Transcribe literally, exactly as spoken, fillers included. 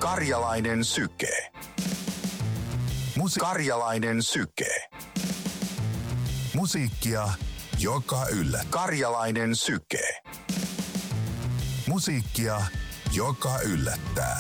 Karjalainen syke. Musi- Karjalainen syke. Musiikkia, joka yllä. Karjalainen syke. Musiikkia, joka yllättää.